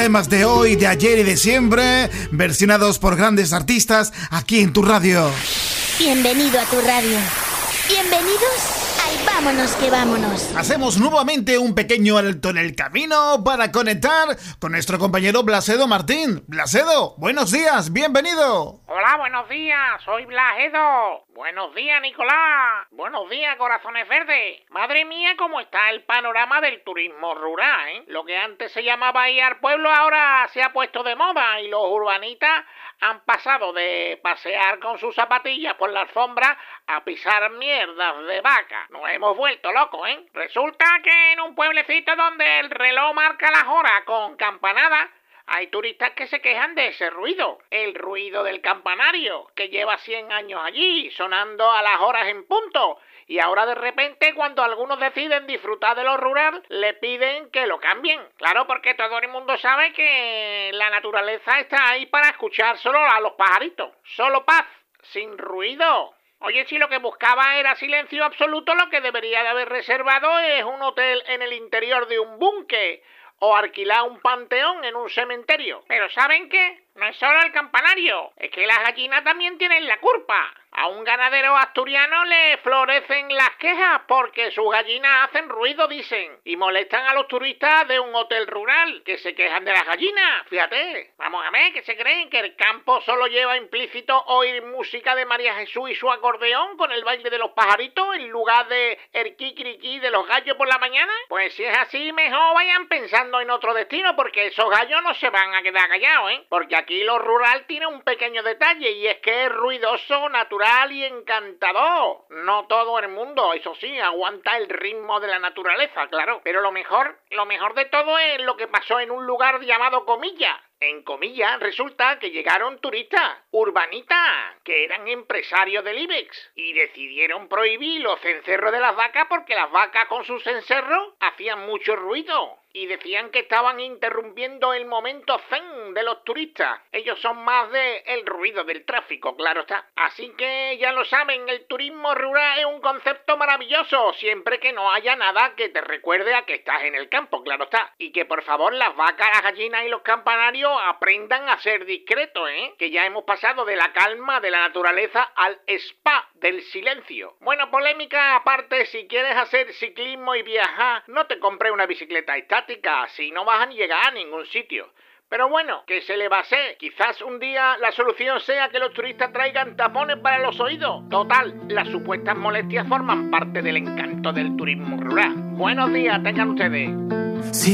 Temas de hoy, de ayer y de siempre, versionados por grandes artistas aquí en tu radio. Bienvenido a tu radio. Bienvenidos al Vámonos que Vámonos. Hacemos nuevamente un pequeño alto en el camino para conectar con nuestro compañero Blasedo Martín. Blasedo, buenos días, bienvenido. Hola, buenos días, soy Blasedo. Buenos días, Nicolás. Buenos días, corazones verdes. Madre mía, cómo está el panorama del turismo rural, ¿eh? Lo que antes se llamaba ir al pueblo ahora se ha puesto de moda y los urbanitas han pasado de pasear con sus zapatillas por la alfombra a pisar mierdas de vaca. Nos hemos vuelto locos, ¿eh? Resulta que en un pueblecito donde el reloj marca las horas con campanada, hay turistas que se quejan de ese ruido, el ruido del campanario, que lleva 100 años allí, sonando a las horas en punto. Y ahora de repente, cuando algunos deciden disfrutar de lo rural, le piden que lo cambien. Claro, porque todo el mundo sabe que la naturaleza está ahí para escuchar solo a los pajaritos. Solo paz, sin ruido. Oye, si lo que buscaba era silencio absoluto, lo que debería de haber reservado es un hotel en el interior de un búnker o alquilar un panteón en un cementerio. Pero ¿saben qué? No es solo el campanario, es que las gallinas también tienen la culpa. A un ganadero asturiano le florecen las quejas porque sus gallinas hacen ruido, dicen, y molestan a los turistas de un hotel rural que se quejan de las gallinas. Fíjate, vamos a ver, que se creen que el campo solo lleva implícito oír música de María Jesús y su acordeón con el baile de los pajaritos en lugar de el kikiriki de los gallos por la mañana. Pues si es así, mejor vayan pensando en otro destino, porque esos gallos no se van a quedar callados, ¿eh? Porque aquí lo rural tiene un pequeño detalle, y es que es ruidoso, natural y encantador. No todo el mundo, eso sí, aguanta el ritmo de la naturaleza, claro. Pero lo mejor de todo es lo que pasó en un lugar llamado Comilla. En Comilla resulta que llegaron turistas, urbanitas, que eran empresarios del IBEX, y decidieron prohibir los cencerros de las vacas porque las vacas con sus cencerros hacían mucho ruido. Y decían que estaban interrumpiendo el momento zen de los turistas. Ellos son más de el ruido del tráfico, claro está. Así que ya lo saben, el turismo rural es un concepto maravilloso, siempre que no haya nada que te recuerde a que estás en el campo, claro está. Y que por favor las vacas, las gallinas y los campanarios aprendan a ser discretos, ¿eh? Que ya hemos pasado de la calma de la naturaleza al spa del silencio. Bueno, polémica aparte, si quieres hacer ciclismo y viajar, no te compres una bicicleta estática, si no vas a llegar a ningún sitio. Pero bueno, ¿qué se le va a hacer? Quizás un día la solución sea que los turistas traigan tapones para los oídos. Total, las supuestas molestias forman parte del encanto del turismo rural. Buenos días, tengan ustedes. Sí.